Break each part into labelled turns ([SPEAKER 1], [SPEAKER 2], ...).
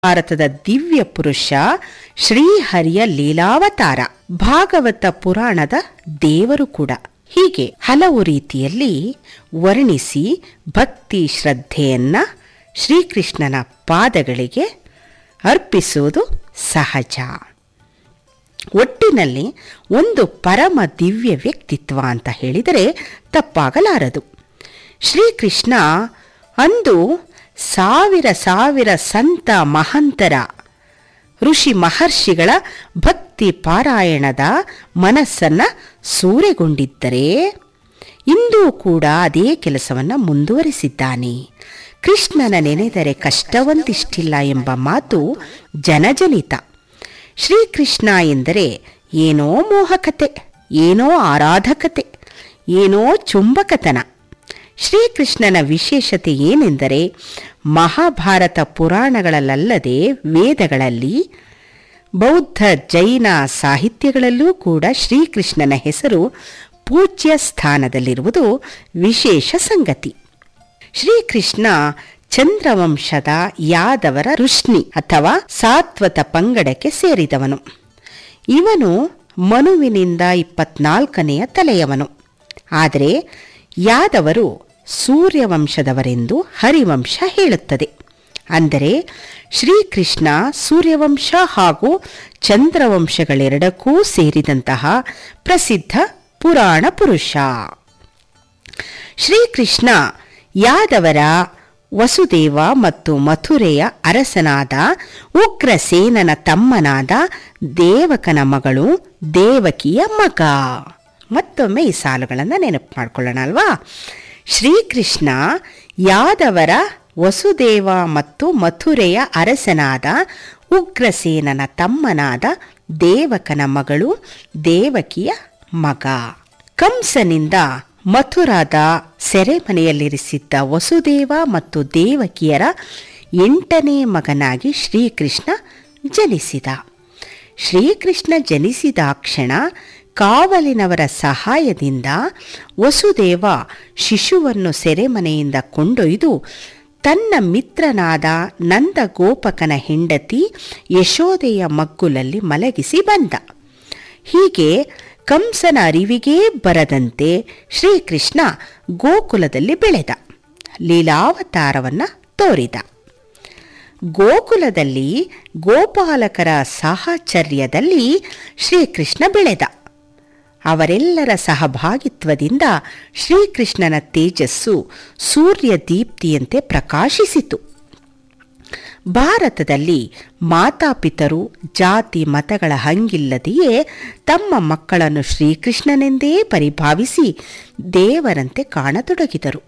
[SPEAKER 1] ಭಾರತದ ದಿವ್ಯ ಪುರುಷ ಶ್ರೀಹರಿಯ ಲೀಲಾವತಾರ, ಭಾಗವತ ಪುರಾಣದ ದೇವರು ಕೂಡ. ಹೀಗೆ ಹಲವು ರೀತಿಯಲ್ಲಿ ವರ್ಣಿಸಿ ಭಕ್ತಿ ಶ್ರದ್ಧೆಯನ್ನ ಶ್ರೀಕೃಷ್ಣನ ಪಾದಗಳಿಗೆ ಅರ್ಪಿಸುವುದು ಸಹಜ. ಒಟ್ಟಿನಲ್ಲಿ ಒಂದು ಪರಮ ದಿವ್ಯ ವ್ಯಕ್ತಿತ್ವ ಅಂತ ಹೇಳಿದರೆ ತಪ್ಪಾಗಲಾರದು. ಶ್ರೀಕೃಷ್ಣ ಅಂದು ಸಾವಿರ ಸಾವಿರ ಸಂತ ಮಹಂತರ ಋಷಿ ಮಹರ್ಷಿಗಳ ಭಕ್ತಿ ಪಾರಾಯಣದ ಮನಸ್ಸನ್ನು ಸೂರೆಗೊಂಡಿದ್ದರೆ ಇಂದೂ ಕೂಡ ಅದೇ ಕೆಲಸವನ್ನು ಮುಂದುವರಿಸಿದ್ದಾನೆ. ಕೃಷ್ಣನ ನೆನೆದರೆ ಕಷ್ಟವೊಂದಿಷ್ಟಿಲ್ಲ ಎಂಬ ಮಾತು ಜನಜನಿತ. ಶ್ರೀಕೃಷ್ಣ ಎಂದರೆ ಏನೋ ಮೋಹಕತೆ, ಏನೋ ಆರಾಧಕತೆ, ಏನೋ ಚುಂಬಕತನ. ಶ್ರೀಕೃಷ್ಣನ ವಿಶೇಷತೆ ಏನೆಂದರೆ ಮಹಾಭಾರತ ಪುರಾಣಗಳಲ್ಲದೆ ವೇದಗಳಲ್ಲಿ, ಬೌದ್ಧ ಜೈನ ಸಾಹಿತ್ಯಗಳಲ್ಲೂ ಕೂಡ ಶ್ರೀಕೃಷ್ಣನ ಹೆಸರು ಪೂಜ್ಯ ಸ್ಥಾನದಲ್ಲಿರುವುದು ವಿಶೇಷ ಸಂಗತಿ. ಶ್ರೀಕೃಷ್ಣ ಚಂದ್ರವಂಶದ ಯಾದವರ ಋಷ್ಣಿ ಅಥವಾ ಸಾತ್ವತ ಪಂಗಡಕ್ಕೆ ಸೇರಿದವನು. ಇವನು ಮನುವಿನಿಂದ 24ನೆಯ ತಲೆಯವನು. ಆದರೆ ಯಾದವರು ಸೂರ್ಯವಂಶದವರೆಂದು ಹರಿವಂಶ ಹೇಳುತ್ತದೆ. ಅಂದರೆ ಶ್ರೀಕೃಷ್ಣ ಸೂರ್ಯವಂಶ ಹಾಗೂ ಚಂದ್ರವಂಶಗಳೆರಡಕ್ಕೂ ಸೇರಿದಂತಹ ಪ್ರಸಿದ್ಧ ಪುರಾಣ ಪುರುಷ. ಶ್ರೀಕೃಷ್ಣ ಯಾದವರ ವಸುದೇವ ಮತ್ತು ಮಥುರೆಯ ಅರಸನಾದ ಉಗ್ರಸೇನನ ತಮ್ಮನಾದ ದೇವಕನ ಮಗಳು ದೇವಕಿಯ ಮಗ. ಮತ್ತೊಮ್ಮೆ ಈ ಸಾಲುಗಳನ್ನು ನೆನಪು ಮಾಡಿಕೊಳ್ಳೋಣ ಅಲ್ವಾ. ಶ್ರೀಕೃಷ್ಣ ಯಾದವರ ವಸುದೇವ ಮತ್ತು ಮಥುರೆಯ ಅರಸನಾದ ಉಗ್ರಸೇನನ ತಮ್ಮನಾದ ದೇವಕನ ಮಗಳು ದೇವಕಿಯ ಮಗ. ಕಂಸನಿಂದ ಮಥುರಾದ ಸೆರೆಮನೆಯಲ್ಲಿರಿಸಿದ್ದ ವಸುದೇವ ಮತ್ತು ದೇವಕಿಯರ 8ನೇ ಮಗನಾಗಿ ಶ್ರೀಕೃಷ್ಣ ಜನಿಸಿದ. ಶ್ರೀಕೃಷ್ಣ ಜನಿಸಿದಾಕ್ಷಣ ಕಾವಲಿನವರ ಸಹಾಯದಿಂದ ವಸುದೇವ ಶಿಶುವನ್ನು ಸೆರೆಮನೆಯಿಂದ ಕೊಂಡೊಯ್ದು ತನ್ನ ಮಿತ್ರನಾದ ನಂದಗೋಪಕನ ಹೆಂಡತಿ ಯಶೋದೆಯ ಮಗ್ಗುಲಲ್ಲಿ ಮಲಗಿಸಿ ಬಂದ. ಹೀಗೆ ಕಂಸನ ಅರಿವಿಗೇ ಬರದಂತೆ ಶ್ರೀಕೃಷ್ಣ ಗೋಕುಲದಲ್ಲಿ ಬೆಳೆದ, ಲೀಲಾವತಾರವನ್ನು ತೋರಿದ. ಗೋಕುಲದಲ್ಲಿ ಗೋಪಾಲಕರ ಸಾಹಚರ್ಯದಲ್ಲಿ ಶ್ರೀಕೃಷ್ಣ ಬೆಳೆದ. ಅವರೆಲ್ಲರ ಸಹಭಾಗಿತ್ವದಿಂದ ಶ್ರೀಕೃಷ್ಣನ ತೇಜಸ್ಸು ಸೂರ್ಯ ದೀಪ್ತಿಯಂತೆ ಪ್ರಕಾಶಿಸಿತು. ಭಾರತದಲ್ಲಿ ಮಾತಾಪಿತರು ಜಾತಿ ಮತಗಳ ಹಂಗಿಲ್ಲದೆಯೇ ತಮ್ಮ ಮಕ್ಕಳನ್ನು ಶ್ರೀಕೃಷ್ಣನೆಂದೇ ಪರಿಭಾವಿಸಿ ದೇವರಂತೆ ಕಾಣತೊಡಗಿದರು.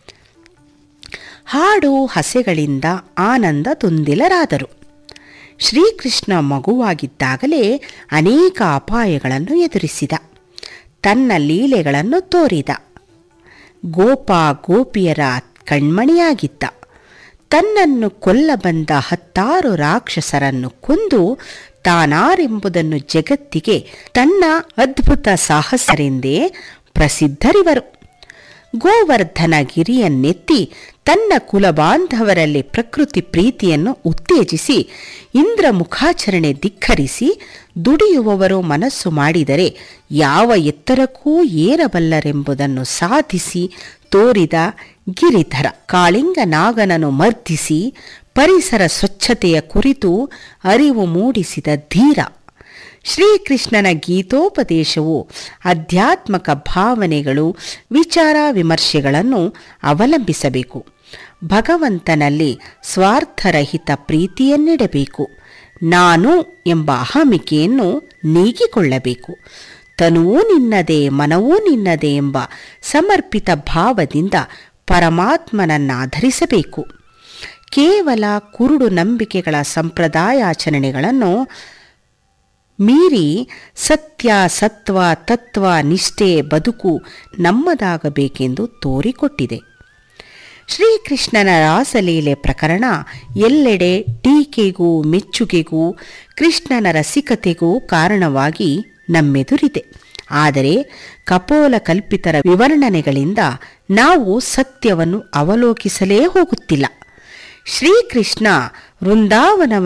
[SPEAKER 1] ಹಾಡು ಹಸೆಗಳಿಂದ ಆನಂದ ತುಂದಿಲರಾದರು. ಶ್ರೀಕೃಷ್ಣ ಮಗುವಾಗಿದ್ದಾಗಲೇ ಅನೇಕ ಅಪಾಯಗಳನ್ನು ಎದುರಿಸಿದ. ತನ್ನ ಲೀಲೆಗಳನ್ನು ತೋರಿದ. ಗೋಪ ಗೋಪಿಯರ ಕಣ್ಮಣಿಯಾಗಿದ್ದ. ತನ್ನನ್ನು ಕೊಲ್ಲಬಂದ 10 ರಾಕ್ಷಸರನ್ನು ಕೊಂದು ತಾನಾರೆಂಬುದನ್ನು ಜಗತ್ತಿಗೆ ತನ್ನ ಅದ್ಭುತ ಸಾಹಸರೆಂದೇ ಪ್ರಸಿದ್ಧರಿವರು. ಗೋವರ್ಧನ ಗಿರಿಯನ್ನೆತ್ತಿ ತನ್ನ ಕುಲಬಾಂಧವರಲ್ಲಿ ಪ್ರಕೃತಿ ಪ್ರೀತಿಯನ್ನು ಉತ್ತೇಜಿಸಿ ಇಂದ್ರ ಮುಖಾಚರಣೆ ಧಿಕ್ಕರಿಸಿ ದುಡಿಯುವವರು ಮನಸ್ಸು ಮಾಡಿದರೆ ಯಾವ ಎತ್ತರಕ್ಕೂ ಏರಬಲ್ಲರೆಂಬುದನ್ನು ಸಾಧಿಸಿ ತೋರಿದ ಗಿರಿಧರ. ಕಾಳಿಂಗ ನಾಗನನ್ನು ಮರ್ದಿಸಿ ಪರಿಸರ ಸ್ವಚ್ಛತೆಯ ಕುರಿತು ಅರಿವು ಮೂಡಿಸಿದ ಧೀರ. ಶ್ರೀಕೃಷ್ಣನ ಗೀತೋಪದೇಶವು ಆಧ್ಯಾತ್ಮಕ ಭಾವನೆಗಳು, ವಿಚಾರ ವಿಮರ್ಶೆಗಳನ್ನು ಅವಲಂಬಿಸಬೇಕು. ಭಗವಂತನಲ್ಲಿ ಸ್ವಾರ್ಥರಹಿತ ಪ್ರೀತಿಯನ್ನಿಡಬೇಕು. ನಾನು ಎಂಬ ಅಹಮಿಕೆಯನ್ನು ನೀಗಿಕೊಳ್ಳಬೇಕು. ತನುವೂ ನಿನ್ನದೇ ಮನವೂ ನಿನ್ನದೇ ಎಂಬ ಸಮರ್ಪಿತ ಭಾವದಿಂದ ಪರಮಾತ್ಮನನ್ನಾಧರಿಸಬೇಕು. ಕೇವಲ ಕುರುಡು ನಂಬಿಕೆಗಳ ಸಂಪ್ರದಾಯಾಚರಣೆಗಳನ್ನು ಮೀರಿ ಸತ್ಯ ಸತ್ವ ತತ್ವ ನಿಷ್ಠೆ ಬದುಕು ನಮ್ಮದಾಗಬೇಕೆಂದು ತೋರಿಕೊಟ್ಟಿದೆ. ಶ್ರೀಕೃಷ್ಣನ ರಾಸಲೀಲೆ ಪ್ರಕರಣ ಎಲ್ಲೆಡೆ ಟೀಕೆಗೂ ಮೆಚ್ಚುಗೆಗೂ ಕೃಷ್ಣನ ರಸಿಕತೆಗೂ ಕಾರಣವಾಗಿ ನಮ್ಮೆದುರಿದೆ. ಆದರೆ ಕಪೋಲ ಕಲ್ಪಿತರ ವಿವರಣೆಗಳಿಂದ ನಾವು ಸತ್ಯವನ್ನು ಅವಲೋಕಿಸಲೇ ಹೋಗುತ್ತಿಲ್ಲ. ಶ್ರೀಕೃಷ್ಣ ವೃಂದಾವನವನ್ನು